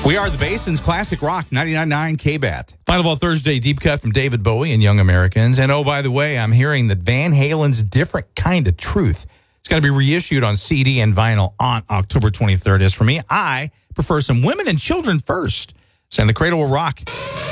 We are the Basin's Classic Rock 99.9 KBAT. Final of all Thursday, deep cut from David Bowie and Young Americans. And oh, by the way, I'm hearing that Van Halen's Different Kind of Truth is going to be reissued on CD and vinyl on October 23rd. As for me, I prefer some Women and Children First. And the Cradle Will Rock.